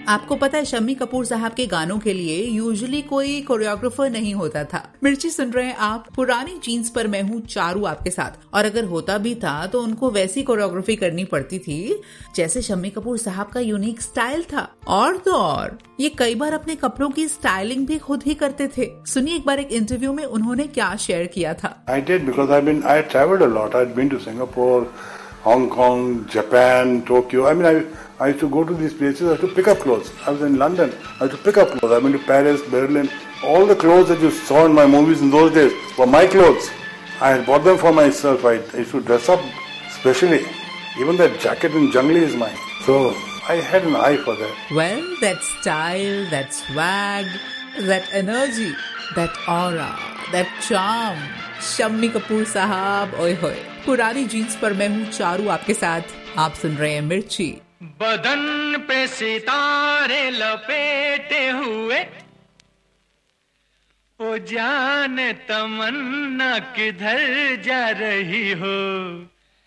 आपको पता है शम्मी कपूर साहब के गानों के लिए यूजुअली कोई कोरियोग्राफर नहीं होता था। मिर्ची सुन रहे हैं आप पुरानी जीन्स पर मैं हूँ चारू आपके साथ। और अगर होता भी था तो उनको वैसी कोरियोग्राफी करनी पड़ती थी जैसे शम्मी कपूर साहब का यूनिक स्टाइल था। और तो और ये कई बार अपने कपड़ों की स्टाइलिंग भी खुद ही करते थे। सुनिए एक बार एक इंटरव्यू में उन्होंने क्या शेयर किया था। I did because I traveled a lot. I'd been to Singapore, Hong Kong, Japan, Tokyo. I used to go to these places. I used to pick up clothes. I was in London. I used to pick up clothes. I went to Paris, Berlin. All the clothes that you saw in my movies in those days were my clothes. I had bought them for myself. I used to dress up specially. Even that jacket in Jungli is mine. So I had an eye for that. Well, that style, that swag, that energy, that aura, that charm. Shammi Kapoor साहब, ओए होए। पुरानी jeans पर मैं हूँ चारू आपके साथ। आप सुन रहे हैं मिर्ची। बदन पे सितारे लपेटे हुए, ओ जाने तमन्ना किधर जा रही हो।